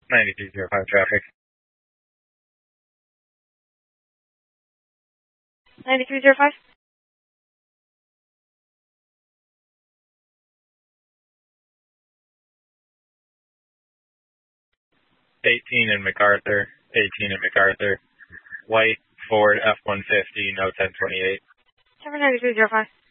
9305 traffic. 9305? 18 in MacArthur. 18 in MacArthur. White Ford F-150, no 1028. Trevor 9305.